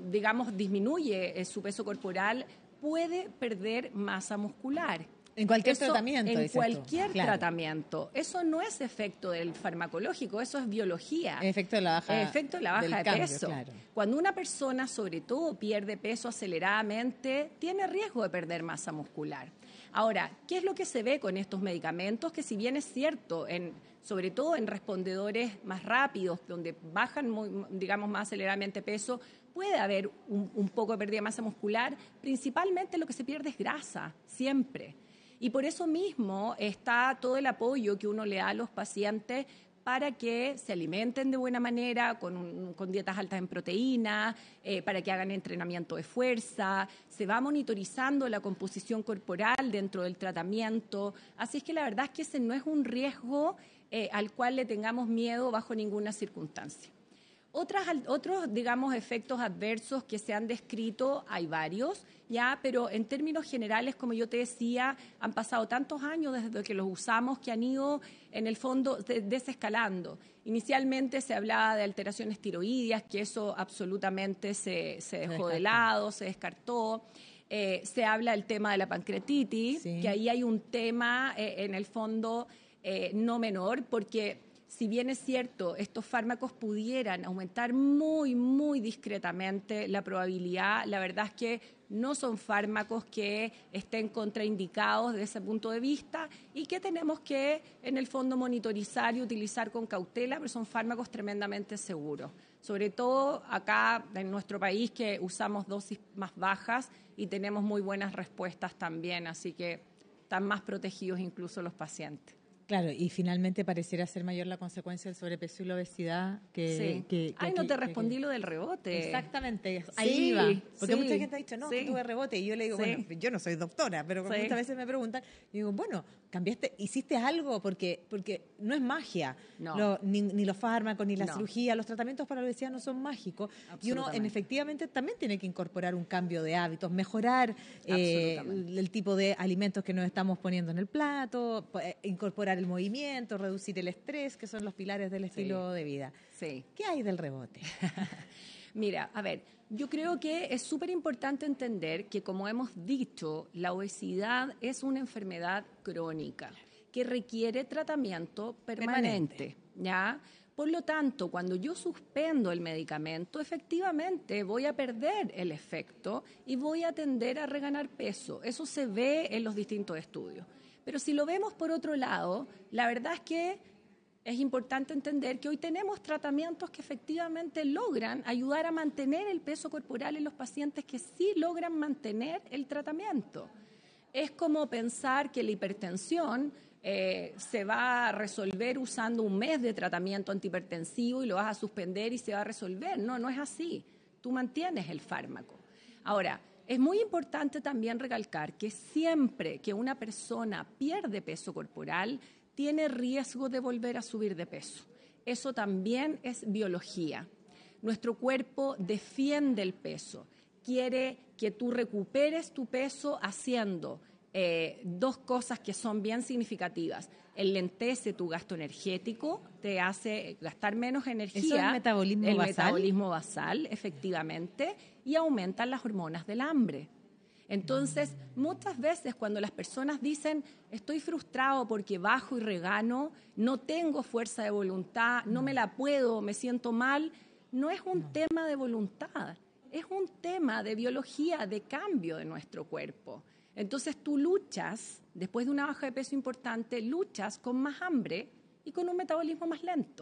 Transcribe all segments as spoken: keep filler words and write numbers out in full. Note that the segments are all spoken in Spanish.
digamos, disminuye eh, su peso corporal, puede perder masa muscular. En cualquier eso, tratamiento. En cualquier claro. tratamiento. Eso no es efecto del farmacológico, eso es biología. Efecto de la baja, efecto de, la baja de cambio, peso. Claro. Cuando una persona, sobre todo, pierde peso aceleradamente, tiene riesgo de perder masa muscular. Ahora, ¿qué es lo que se ve con estos medicamentos? Que si bien es cierto, en, sobre todo en respondedores más rápidos, donde bajan, muy, digamos, más aceleradamente peso, puede haber un, un poco de pérdida de masa muscular. Principalmente lo que se pierde es grasa, siempre. Y por eso mismo está todo el apoyo que uno le da a los pacientes para que se alimenten de buena manera, con, un, con dietas altas en proteína, eh, para que hagan entrenamiento de fuerza, se va monitorizando la composición corporal dentro del tratamiento. Así es que la verdad es que ese no es un riesgo eh, al cual le tengamos miedo bajo ninguna circunstancia. Otras, otros, digamos, efectos adversos que se han descrito, hay varios, ya, pero en términos generales, como yo te decía, han pasado tantos años desde que los usamos que han ido, en el fondo, desescalando. Inicialmente se hablaba de alteraciones tiroideas, que eso absolutamente se, se dejó de lado, se descartó. Eh, se habla del tema de la pancreatitis, sí. que ahí hay un tema, eh, en el fondo, eh, no menor, porque si bien es cierto, estos fármacos pudieran aumentar muy, muy discretamente la probabilidad, la verdad es que no son fármacos que estén contraindicados desde ese punto de vista y que tenemos que, en el fondo, monitorizar y utilizar con cautela, pero son fármacos tremendamente seguros. Sobre todo acá en nuestro país, que usamos dosis más bajas y tenemos muy buenas respuestas también, así que están más protegidos incluso los pacientes. Claro, y finalmente pareciera ser mayor la consecuencia del sobrepeso y la obesidad que... Sí. que, que Ay, aquí, no te respondí que, lo del rebote. Exactamente, ahí sí, iba. Porque sí, mucha gente ha dicho, no, sí. que tuve rebote. Y yo le digo, sí. bueno, yo no soy doctora, pero sí. muchas veces me preguntan, y digo, bueno, cambiaste, hiciste algo, porque porque no es magia. No. Lo, ni, ni los fármacos, ni la no. cirugía, los tratamientos para la obesidad no son mágicos. Y uno, en, efectivamente, también tiene que incorporar un cambio de hábitos, mejorar eh, el tipo de alimentos que nos estamos poniendo en el plato, incorporar el movimiento, reducir el estrés, que son los pilares del estilo sí. de vida. Sí. ¿Qué hay del rebote? Mira, a ver, yo creo que es súper importante entender que, como hemos dicho, la obesidad es una enfermedad crónica que requiere tratamiento permanente, permanente. ¿ya? Por lo tanto, cuando yo suspendo el medicamento, efectivamente voy a perder el efecto y voy a tender a reganar peso. Eso se ve en los distintos estudios. Pero si lo vemos por otro lado, la verdad es que es importante entender que hoy tenemos tratamientos que efectivamente logran ayudar a mantener el peso corporal en los pacientes que sí logran mantener el tratamiento. Es como pensar que la hipertensión eh, se va a resolver usando un mes de tratamiento antihipertensivo y lo vas a suspender y se va a resolver. No, no es así. Tú mantienes el fármaco. Ahora, es muy importante también recalcar que siempre que una persona pierde peso corporal, tiene riesgo de volver a subir de peso. Eso también es biología. Nuestro cuerpo defiende el peso, quiere que tú recuperes tu peso haciendo eh, dos cosas que son bien significativas. Enlentece tu gasto energético, te hace gastar menos energía. ¿Eso es el metabolismo el basal? El metabolismo basal, efectivamente, y aumentan las hormonas del hambre. Entonces, muchas veces cuando las personas dicen estoy frustrado porque bajo y regano, no tengo fuerza de voluntad, no me la puedo, me siento mal, no es un tema de voluntad, es un tema de biología, de cambio de nuestro cuerpo. Entonces tú luchas, después de una baja de peso importante, luchas con más hambre y con un metabolismo más lento.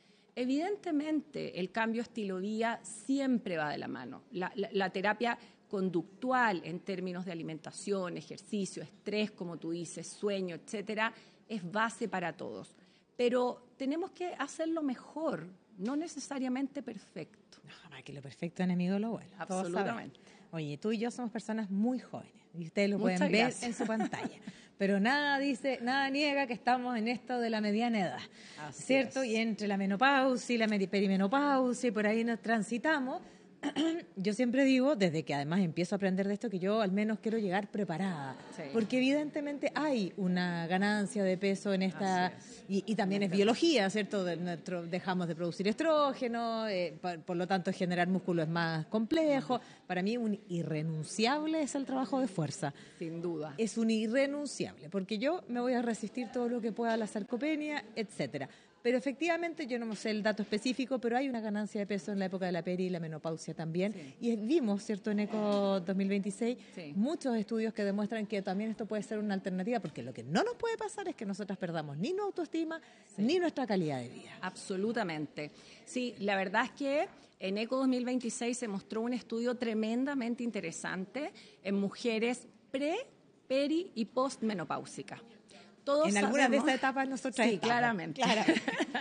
Evidentemente, el cambio estilo-vida siempre va de la mano. La, la, la terapia conductual en términos de alimentación, ejercicio, estrés, como tú dices, sueño, etcétera, es base para todos. Pero tenemos que hacerlo mejor, no necesariamente perfecto. No, que lo perfecto es enemigo de lo bueno. Absolutamente. Oye, tú y yo somos personas muy jóvenes y ustedes lo Muchas pueden ver gracias. en su pantalla. Pero nada dice, nada niega que estamos en esto de la mediana edad, Así ¿cierto? es. Y entre la menopausia y la perimenopausia y por ahí nos transitamos, yo siempre digo, desde que además empiezo a aprender de esto, que yo al menos quiero llegar preparada, sí. porque evidentemente hay una ganancia de peso en esta, y, y también es biología, ¿cierto? De nuestro, dejamos de producir estrógeno, eh, por, por lo tanto generar músculo es más complejo. Para mí un irrenunciable es el trabajo de fuerza. Sin duda. Es un irrenunciable, porque yo me voy a resistir todo lo que pueda a la sarcopenia, etcétera. Pero efectivamente, yo no sé el dato específico, pero hay una ganancia de peso en la época de la peri y la menopausia también. Sí. Y vimos, ¿cierto?, en ECO dos mil veintiséis, sí. muchos estudios que demuestran que también esto puede ser una alternativa, porque lo que no nos puede pasar es que nosotras perdamos ni nuestra autoestima, sí. ni nuestra calidad de vida. Absolutamente. Sí, la verdad es que en ECO dos mil veintiséis se mostró un estudio tremendamente interesante en mujeres pre, peri y postmenopáusicas. Todos en algunas de estas etapas nosotros sí, claramente. claramente.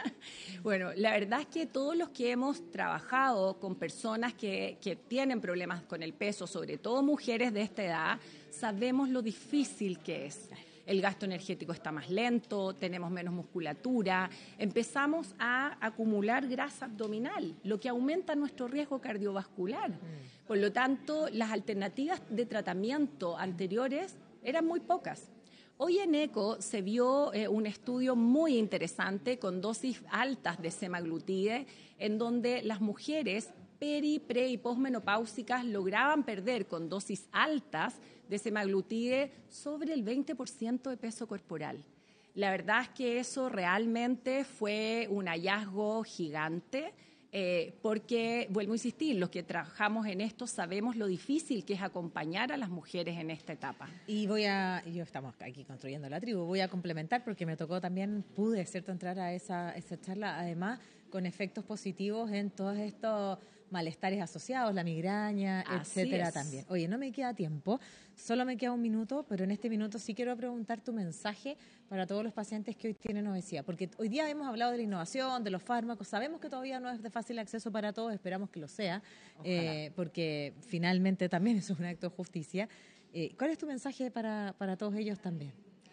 Bueno, la verdad es que todos los que hemos trabajado con personas que, que tienen problemas con el peso, sobre todo mujeres de esta edad, sabemos lo difícil que es. El gasto energético está más lento, tenemos menos musculatura, empezamos a acumular grasa abdominal, lo que aumenta nuestro riesgo cardiovascular. Mm. Por lo tanto, las alternativas de tratamiento anteriores eran muy pocas. Hoy en ECO se vio eh, un estudio muy interesante con dosis altas de semaglutide, en donde las mujeres peri, pre y posmenopáusicas lograban perder con dosis altas de semaglutide sobre el veinte por ciento de peso corporal. La verdad es que eso realmente fue un hallazgo gigante. Eh, porque, vuelvo a insistir, los que trabajamos en esto sabemos lo difícil que es acompañar a las mujeres en esta etapa. Y voy a, yo estamos aquí construyendo la tribu, voy a complementar porque me tocó también, pude, ¿cierto?, entrar a esa, esa charla, además con efectos positivos en todos estos malestares asociados, la migraña, Así etcétera es. También. Oye, no me queda tiempo, solo me queda un minuto, pero en este minuto sí quiero preguntar tu mensaje para todos los pacientes que hoy tienen obesidad, porque hoy día hemos hablado de la innovación, de los fármacos, sabemos que todavía no es de fácil acceso para todos, esperamos que lo sea, eh, porque finalmente también es un acto de justicia. Eh, ¿Cuál es tu mensaje para, para todos ellos también?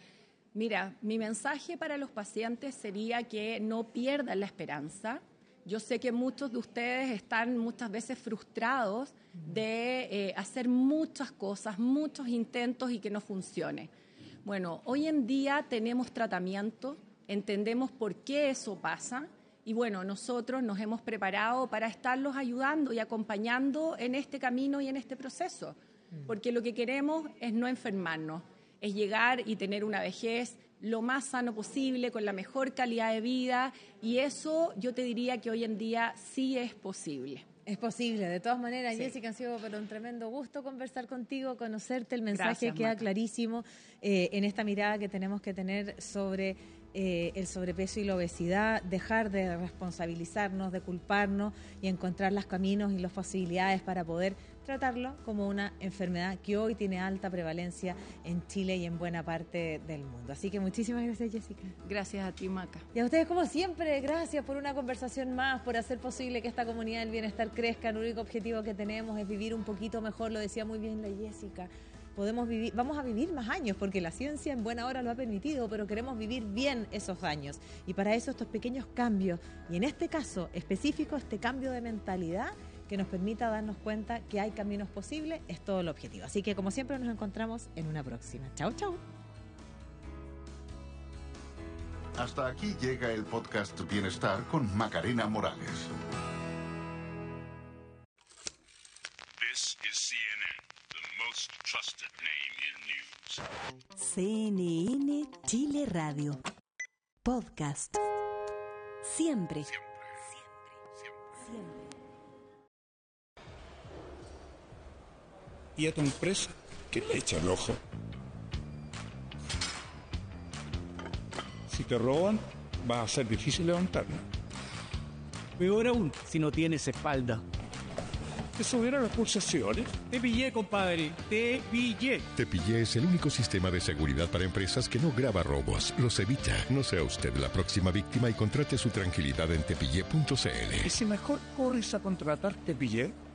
Mira, mi mensaje para los pacientes sería que no pierdan la esperanza. Yo sé que muchos de ustedes están muchas veces frustrados de eh, hacer muchas cosas, muchos intentos y que no funcione. Bueno, hoy en día tenemos tratamiento, entendemos por qué eso pasa y bueno, nosotros nos hemos preparado para estarlos ayudando y acompañando en este camino y en este proceso, porque lo que queremos es no enfermarnos, es llegar y tener una vejez lo más sano posible, con la mejor calidad de vida, y eso yo te diría que hoy en día sí es posible. Es posible, de todas maneras, sí. Jessica, ha sido pero un tremendo gusto conversar contigo, conocerte, el mensaje Gracias, queda Maca. clarísimo eh, en esta mirada que tenemos que tener sobre eh, el sobrepeso y la obesidad, dejar de responsabilizarnos, de culparnos y encontrar los caminos y las posibilidades para poder tratarlo como una enfermedad que hoy tiene alta prevalencia en Chile y en buena parte del mundo. Así que muchísimas gracias, Jessica. Gracias a ti, Maca. Y a ustedes, como siempre, gracias por una conversación más, por hacer posible que esta comunidad del bienestar crezca. El único objetivo que tenemos es vivir un poquito mejor, lo decía muy bien la Jessica. Podemos vivir, vamos a vivir más años porque la ciencia en buena hora lo ha permitido, pero queremos vivir bien esos años. Y para eso estos pequeños cambios, y en este caso específico, este cambio de mentalidad, que nos permita darnos cuenta que hay caminos posibles, es todo el objetivo. Así que, como siempre, nos encontramos en una próxima. Chau, chau. Hasta aquí llega el podcast Bienestar con Macarena Morales. This is C N N, the most trusted name in news. C N N Chile Radio. Podcast. Siempre. Siempre. Siempre. Siempre. Y a tu empresa, que le echa el ojo. Si te roban, va a ser difícil levantarla. Peor aún, si no tienes espalda. ¿Te subieron las pulsaciones? Te pillé, compadre, te pillé. Te pillé es el único sistema de seguridad para empresas que no graba robos, los evita. No sea usted la próxima víctima y contrate su tranquilidad en tepillé punto c l. ¿Y si mejor corres a contratar Te pillé?